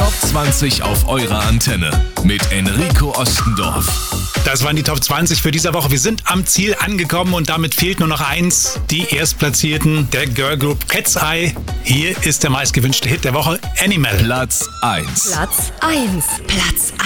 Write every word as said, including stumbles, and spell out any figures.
Top zwanzig auf eurer Antenne mit Enrico Ostendorf. Das waren die Top zwanzig für diese Woche. Wir sind am Ziel angekommen und damit fehlt nur noch eins. Die Erstplatzierten der Girl Group Cat's Eye. Hier ist der meistgewünschte Hit der Woche, Animal. Platz eins. Platz eins. Platz